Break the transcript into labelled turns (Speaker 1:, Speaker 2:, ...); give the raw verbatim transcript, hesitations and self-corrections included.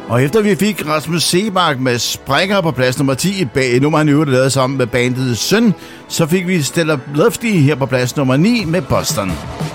Speaker 1: Og efter vi fik Rasmus Seebach med Sprækker på plads nummer ti, bag nummer han øvrigt lavet sammen med bandet Søn, så fik vi Stella Lofty her på plads nummer ni med Boston.